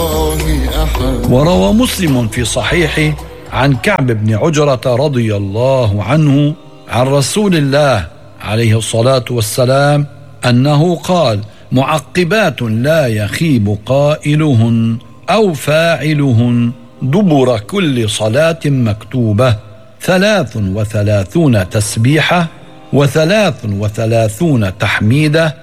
وروى مسلم في صحيحه عن كعب بن عجرة رضي الله عنه عن رسول الله عليه الصلاة والسلام أنه قال: معقبات لا يخيب قائلهن أو فاعلهن دبر كل صلاة مكتوبة 33 تسبيحة 33 تحميدة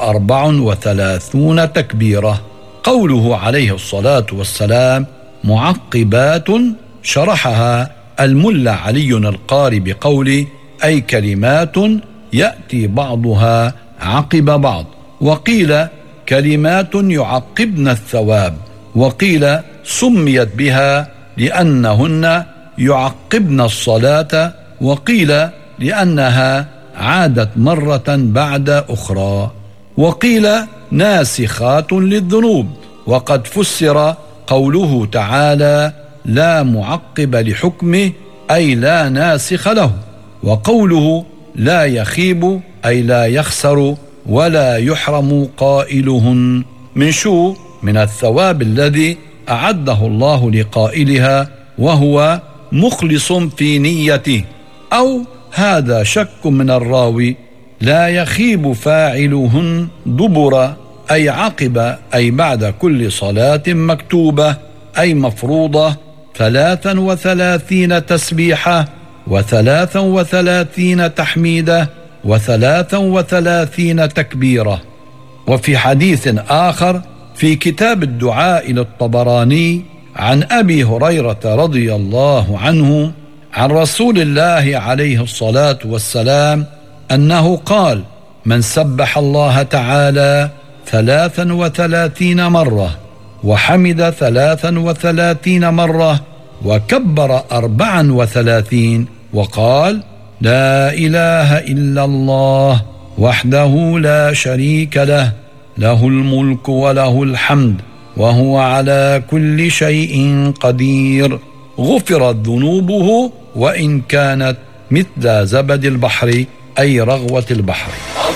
34 تكبيرة. قوله عليه الصلاة والسلام معقبات شرحها الملا علي القاري بقول: أي كلمات يأتي بعضها عقب بعض، وقيل كلمات يعقبن الثواب، وقيل سميت بها لأنهن يعقبن الصلاة، وقيل لأنها عادت مرة بعد أخرى، وقيل ناسخات للذنوب. وقد فسر قوله تعالى: لا معقب لحكمه، أي لا ناسخ له، وقوله لا يخيب أي لا يخسر ولا يحرم قائلهن من الثواب الذي أعده الله لقائلها، وهو مخلص في نيته. أو هذا شك من الراوي: لا يخيب فاعلهن دبر أي عقب أي بعد كل صلاة مكتوبة أي مفروضة 33 تسبيحة 33 تحميدة 33 تكبيرة. وفي حديث آخر في كتاب الدعاء للطبراني عن أبي هريرة رضي الله عنه عن رسول الله عليه الصلاة والسلام أنه قال: من سبح الله تعالى 33 مرة وحمد 33 مرة وكبر 34 وقال: لا إله إلا الله وحده لا شريك له، له الملك وله الحمد وهو على كل شيء قدير، غفرت ذنوبه وإن كانت مثل زبد البحر أي رغوة البحر.